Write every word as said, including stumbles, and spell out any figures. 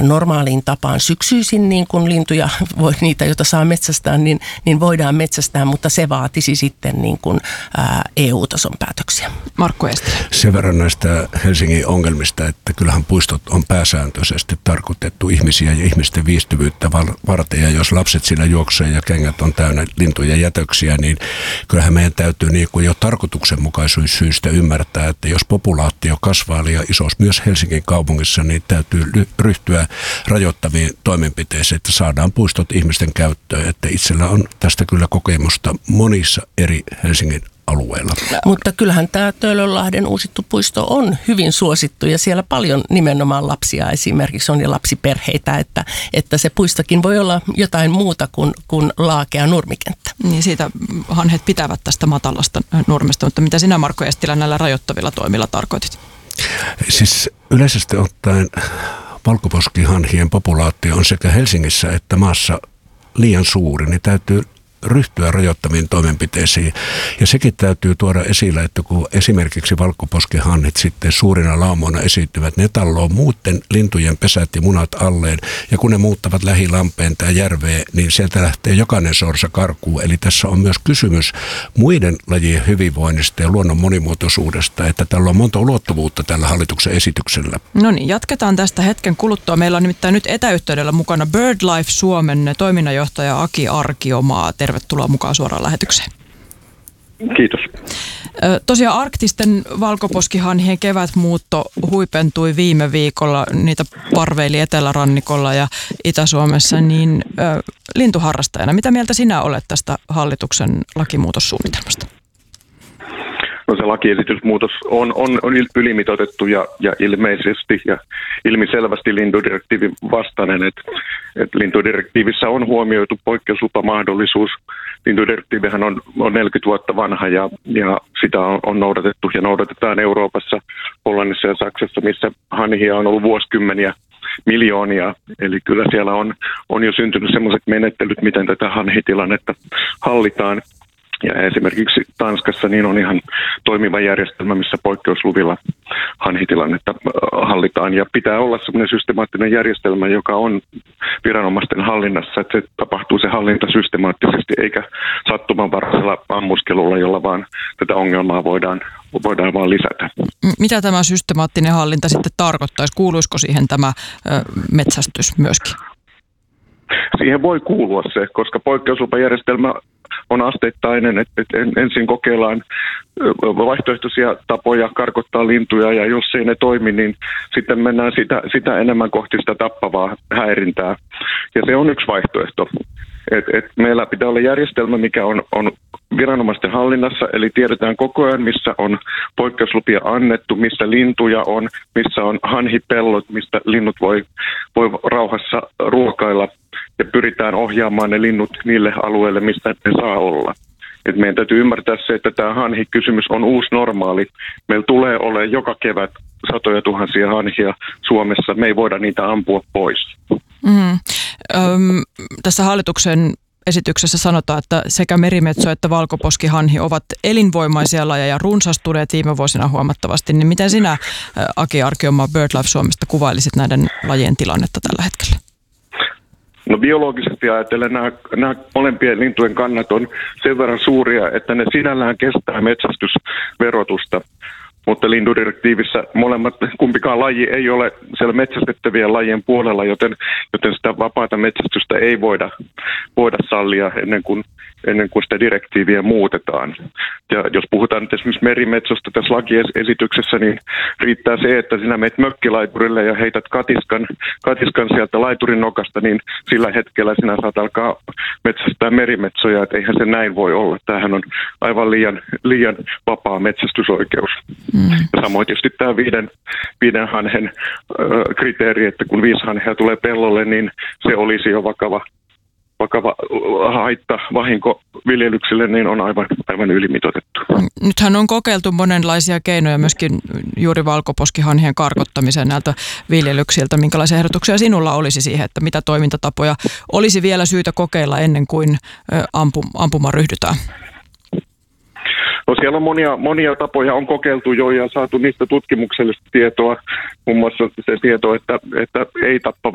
normaaliin tapaan syksyisin, niin kuin lintuja, voi, niitä, joita saa metsästää, niin, niin voidaan metsästää, mutta se vaatisi sitten niin kuin, ää, E U-tason päätöksiä. Markku Eestilä. Sen verran näistä Helsingin ongelmista, että kyllähän puistot on pääsääntöisesti tarkoitettu ihmisiä ja ihmisten viihtyvyyttä varten, ja jos lapset siellä juoksee ja kengät on täynnä lintuja jätöksiä, niin kyllähän meidän täytyy niin kuin jo tarkoituksenmukaisuussyistä ymmärtää, että jos populaatio kasvaa liian isossa myös Helsingin kaupungissa, niin täytyy ryhtyä rajoittaviin toimenpiteisiin, että saadaan puistot ihmisten käyttöön, että itsellä on tästä kyllä kokemusta monissa eri Helsingin alueella. Mutta kyllähän tämä Töölönlahden uusittu puisto on hyvin suosittu ja siellä paljon nimenomaan lapsia esimerkiksi on ja lapsiperheitä, että, että se puistokin voi olla jotain muuta kuin, kuin laakea nurmikenttä. Niin siitä hanhet pitävät tästä matalasta nurmesta, mutta mitä sinä Markku Eestilä näillä rajoittavilla toimilla tarkoitit? Siis yleisesti ottaen valkoposkihanhien populaatio on sekä Helsingissä että maassa liian suuri, niin täytyy ryhtyä rajoittaviin toimenpiteisiin. Ja sekin täytyy tuoda esille, että kun esimerkiksi valkoposkihanhit sitten suurina laumoina esiintyvät, ne talloo muuten lintujen pesät ja munat alleen. Ja kun ne muuttavat lähilampeen tai järveen, niin sieltä lähtee jokainen sorsa karkuun. Eli tässä on myös kysymys muiden lajien hyvinvoinnista ja luonnon monimuotoisuudesta, että tällä on monta ulottuvuutta tällä hallituksen esityksellä. No niin, jatketaan tästä hetken kuluttua. Meillä on nimittäin nyt etäyhteydellä mukana BirdLife Suomen toiminnanjohtaja Aki Arkiomaa. Tervetuloa mukaan suoraan lähetykseen. Kiitos. Tosiaan arktisten valkoposkihanhien kevätmuutto huipentui viime viikolla. Niitä parveili Etelärannikolla ja Itä-Suomessa. Niin ö, lintuharrastajana, mitä mieltä sinä olet tästä hallituksen lakimuutossuunnitelmasta? No se lakiesitysmuutos on, on, on ylimitoitettu ja, ja ilmeisesti ja ilmiselvästi lintudirektiivin vastainen, että et lintudirektiivissä on huomioitu poikkeuslupamahdollisuus. Lintudirektiivihän on, on neljäkymmentä vuotta vanha ja, ja sitä on, on noudatettu ja noudatetaan Euroopassa, Hollannissa ja Saksassa, missä hanhia on ollut vuosikymmeniä miljoonia. Eli kyllä siellä on, on jo syntynyt sellaiset menettelyt, miten tätä hanhitilannetta hallitaan. Ja esimerkiksi Tanskassa niin on ihan toimiva järjestelmä, missä poikkeusluvilla hanhitilannetta hallitaan. Ja pitää olla sellainen systemaattinen järjestelmä, joka on viranomaisten hallinnassa, että se tapahtuu se hallinta systemaattisesti eikä sattumanvaraisella ammuskelulla, jolla vaan tätä ongelmaa voidaan, voidaan vaan lisätä. Mitä tämä systemaattinen hallinta sitten tarkoittaisi? Kuuluisiko siihen tämä ö, metsästys myöskin? Siihen voi kuulua se, koska poikkeuslupajärjestelmä on asteittainen, että ensin kokeillaan vaihtoehtoisia tapoja karkottaa lintuja ja jos ei ne toimi, niin sitten mennään sitä, sitä enemmän kohti sitä tappavaa häirintää. Ja se on yksi vaihtoehto. Et, et meillä pitää olla järjestelmä, mikä on, on viranomaisten hallinnassa, eli tiedetään koko ajan, missä on poikkeuslupia annettu, missä lintuja on, missä on hanhipellot, mistä linnut voi, voi rauhassa ruokailla ja pyritään ohjaamaan ne linnut niille alueille, mistä ne saa olla. Et meidän täytyy ymmärtää se, että tämä hanhikysymys on uusi normaali. Meillä tulee olemaan joka kevät satoja tuhansia hanhia Suomessa. Me ei voida niitä ampua pois. Mm. Öm, tässä hallituksen esityksessä sanotaan, että sekä merimetso että valkoposkihanhi ovat elinvoimaisia lajeja ja runsastuneet viime vuosina huomattavasti. Niin miten sinä, Aki Arkiomaa BirdLife Suomesta, kuvailisit näiden lajien tilannetta tällä hetkellä? No biologisesti ajatellen nämä, nämä molempien lintujen kannat on sen verran suuria, että ne sinällään kestää metsästysverotusta. Mutta lintudirektiivissä molemmat, kumpikaan laji ei ole siellä metsästettävien lajien puolella, joten, joten sitä vapaata metsästystä ei voida, voida sallia ennen kuin, ennen kuin sitä direktiiviä muutetaan. Ja jos puhutaan nyt esimerkiksi merimetsosta tässä lakiesityksessä, niin riittää se, että sinä menet mökkilaiturille ja heität katiskan, katiskan sieltä laiturin nokasta, niin sillä hetkellä sinä saat alkaa metsästää merimetsoja, että eihän se näin voi olla. Tämähän on aivan liian, liian vapaa metsästysoikeus. Mm. Ja samoin tietysti tämä viiden, viiden hanhen ö, kriteeri, että kun viisi hanhea tulee pellolle, niin se olisi jo vakava, vakava haitta, vahinko viljelykselle, niin on aivan, aivan ylimitoitettu. Nythän on kokeiltu monenlaisia keinoja myöskin juuri valkoposkihanhien karkottamiseen näiltä viljelyksiltä. Minkälaisia ehdotuksia sinulla olisi siihen, että mitä toimintatapoja olisi vielä syytä kokeilla ennen kuin ampu, ampumaan ryhdytään? No siellä on monia, monia tapoja on kokeiltu jo ja saatu niistä tutkimuksellista tietoa, muun muassa se tieto, että, että ei tappava